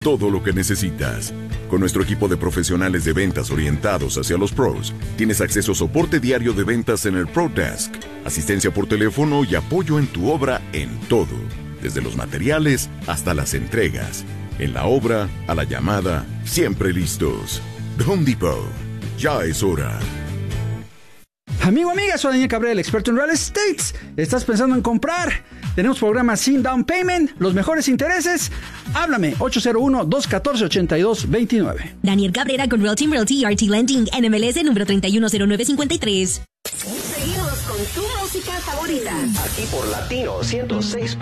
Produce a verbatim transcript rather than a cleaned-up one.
Todo lo que necesitas. Con nuestro equipo de profesionales de ventas orientados hacia los pros, tienes acceso a soporte diario de ventas en el Pro Desk, asistencia por teléfono y apoyo en tu obra en todo, desde los materiales hasta las entregas. En la obra, a la llamada, siempre listos. The Home Depot. Ya es hora. Amigo, amiga, soy Daniel Cabrera, el experto en real estate. ¿Estás pensando en comprar? Tenemos programas sin down payment, los mejores intereses. Háblame, ocho cero uno, dos uno cuatro, ocho dos dos nueve. Daniel Cabrera con Real Team Realty R T Lending, N M L S número tres uno cero nueve cinco tres. Seguimos con tu música favorita. Aquí por Latino ciento seis.